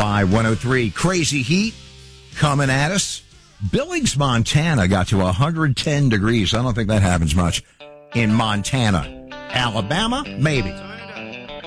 Vibe 103. Crazy heat coming at us. Billings, Montana got to 110 degrees. I don't think that happens much in Montana. Alabama, maybe.